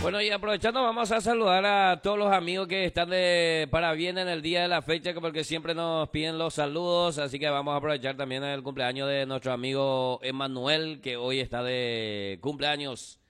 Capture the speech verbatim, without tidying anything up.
Bueno, y aprovechando, vamos a saludar a todos los amigos que están de para bien en el día de la fecha, que porque siempre nos piden los saludos, así que vamos a aprovechar también el cumpleaños de nuestro amigo Emanuel, que hoy está de cumpleaños.